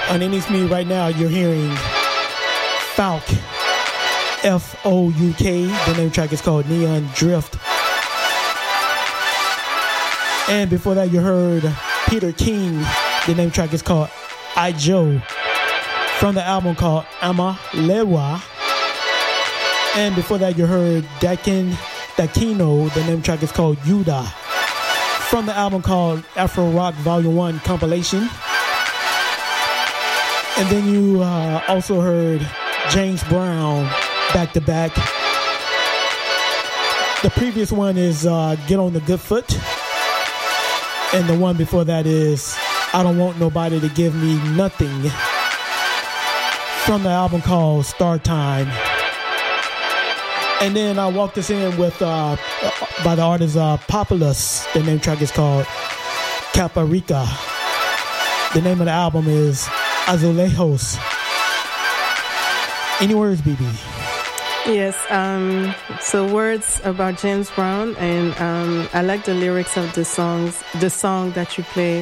Underneath me right now, you're hearing Fouk, F-O-U-K. The name track is called Neon Drift. And before that, you heard Peter King. The name track is called I Joe from the album called Amalewa. And before that, you heard Dakino. The name track is called Yuda from the album called Afro Rock Volume 1 Compilation. And then you also heard James Brown back to back. The previous one is Get on the Good Foot. And the one before that is I Don't Want Nobody to Give Me Nothing from the album called Star Time. And then I walked us in with by the artist Populous. The name track is called Caparica. The name of the album is Azulejos. Any words, BB? Yes, so words about James Brown, and I like the lyrics of the song that you play.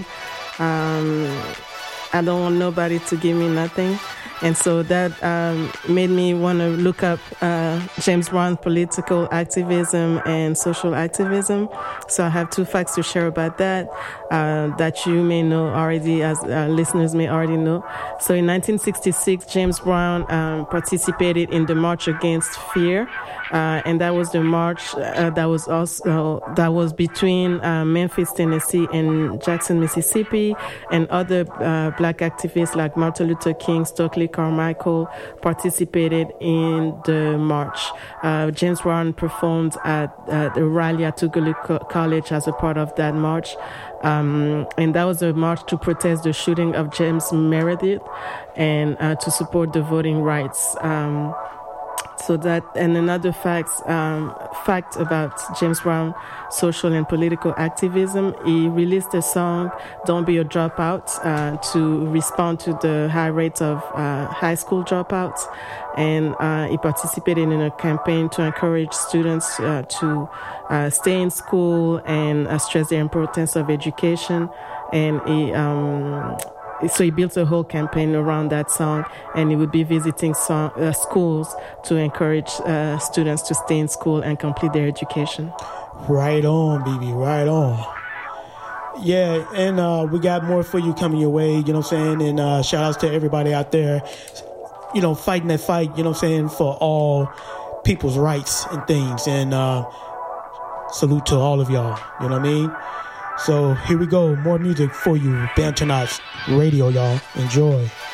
I don't want nobody to give me nothing. And so that made me want to look up James Brown's political activism and social activism. So I have two facts to share about that that you may know already, as listeners may already know. So in 1966, James Brown participated in the March Against Fear, and that was the march that was between Memphis, Tennessee, and Jackson, Mississippi, and other black activists like Martin Luther King, Stokely Carmichael participated in the march. James Brown performed at the rally at Tougaloo College as a part of that march. And that was a march to protest the shooting of James Meredith and to support the voting rights. So that, and another fact about James Brown social and political activism, he released a song, Don't Be a Dropout, to respond to the high rates of high school dropouts. And he participated in a campaign to encourage students to stay in school and stress the importance of education. And so he built a whole campaign around that song, and he would be visiting schools to encourage students to stay in school and complete their education. Right on, BB, right on. Yeah, and we got more for you coming your way, you know what I'm saying? And shout outs to everybody out there, you know, fighting that fight, you know what I'm saying, for all people's rights and things. And salute to all of y'all, you know what I mean? So here we go, more music for you, Banternauts Radio, y'all. Enjoy.